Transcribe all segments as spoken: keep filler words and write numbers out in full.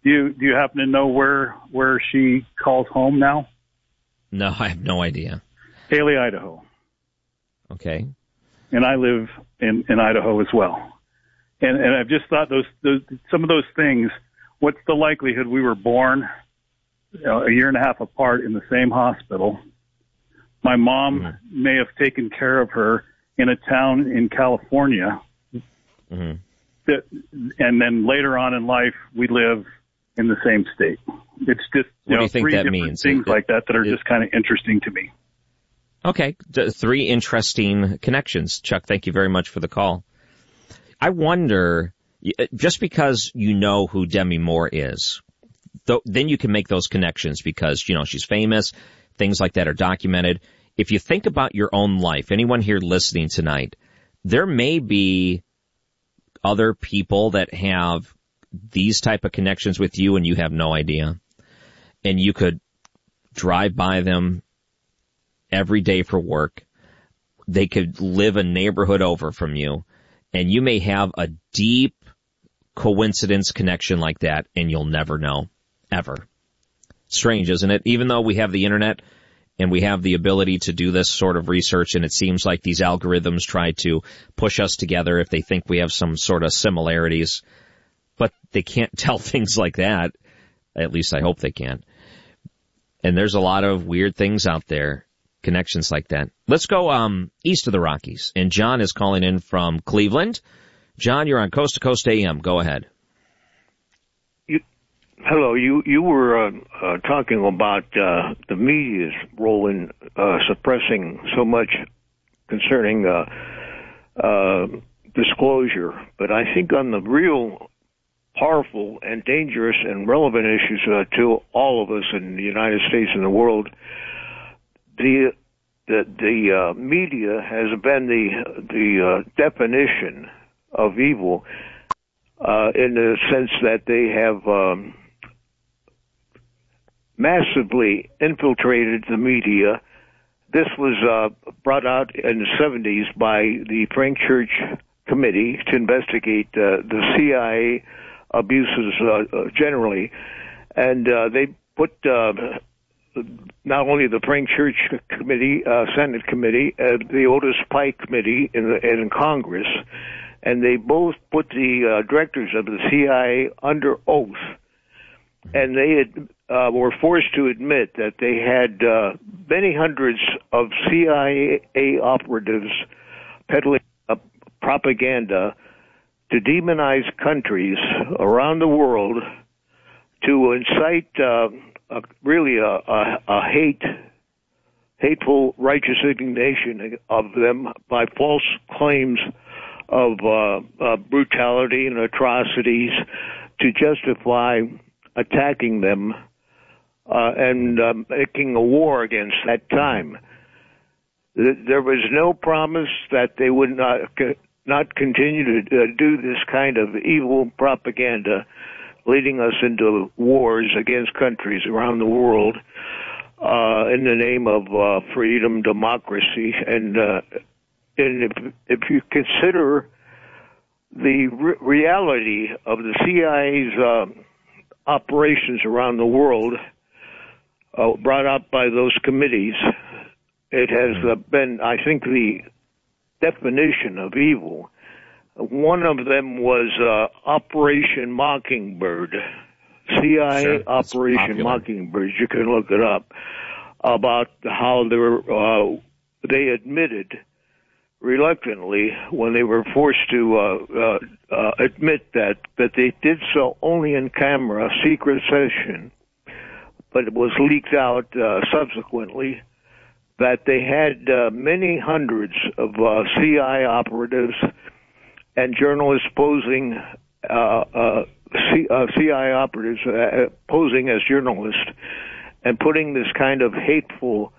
Do you, do you happen to know where, where she calls home now? No, I have no idea. Haley, Idaho. Okay. And I live in, in Idaho as well. And, and I've just thought those, those, some of those things, what's the likelihood we were born, you know, a year and a half apart in the same hospital? My mom mm-hmm. may have taken care of her in a town in California. Mm-hmm. That, and then later on in life, we live in the same state. It's just, you what know, do you think three that different means? things it, like that that are it, just kind of interesting to me. Okay. Three interesting connections. Chuck, thank you very much for the call. I wonder, just because you know who Demi Moore is, th- then you can make those connections because, you know, she's famous, things like that are documented. If you think about your own life, anyone here listening tonight, there may be other people that have these type of connections with you and you have no idea. And you could drive by them every day for work. They could live a neighborhood over from you. And you may have a deep coincidence connection like that, and you'll never know, ever. Strange, isn't it? Even though we have the internet and we have the ability to do this sort of research, and it seems like these algorithms try to push us together if they think we have some sort of similarities, but they can't tell things like that. At least I hope they can't. And there's a lot of weird things out there. Connections like that. Let's go um east of the Rockies. And John is calling in from Cleveland. John, you're on Coast to Coast A M. Go ahead. You, hello. You you were uh, uh, talking about uh, the media's role in uh, suppressing so much concerning uh, uh, disclosure. But I think on the real powerful and dangerous and relevant issues uh, to all of us in the United States and the world, The the the uh, media has been the the uh, definition of evil uh, in the sense that they have um, massively infiltrated the media. This was uh, brought out in the seventies by the Frank Church Committee to investigate uh, the C I A abuses uh, generally, and uh, they put. Uh, Not only the Frank Church Committee, uh, Senate Committee, uh, the Otis Pike Committee in, the, in Congress, and they both put the uh, directors of the C I A under oath, and they had, uh, were forced to admit that they had uh, many hundreds of C I A operatives peddling uh, propaganda to demonize countries around the world, to incite uh, Uh, really a, a, a hate, hateful, righteous indignation of them by false claims of uh, uh, brutality and atrocities to justify attacking them uh, and uh, making a war against that time. There was no promise that they would not not continue to uh, do this kind of evil propaganda, leading us into wars against countries around the world uh, in the name of uh, freedom, democracy, and uh, and if, if you consider the re- reality of the C I A's uh, operations around the world uh, brought up by those committees, it has uh, been, I think, the definition of evil. One of them was uh, Operation Mockingbird, C I A sure, Operation Mockingbird. You can look it up, about how they were, uh, they admitted reluctantly when they were forced to uh, uh, uh, admit that that they did so only in camera, secret session, but it was leaked out uh, subsequently that they had uh, many hundreds of uh, C I A operatives and journalists posing, uh, uh, C, uh, C I A operatives uh, posing as journalists and putting this kind of hateful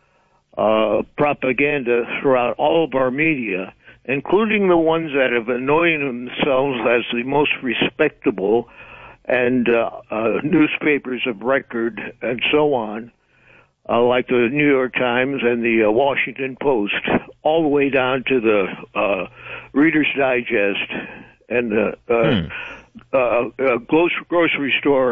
uh, propaganda throughout all of our media, including the ones that have anointed themselves as the most respectable and uh, uh, newspapers of record and so on, uh, like the New York Times and the uh, Washington Post, all the way down to the uh, Reader's Digest and the uh, hmm. uh, uh, grocery store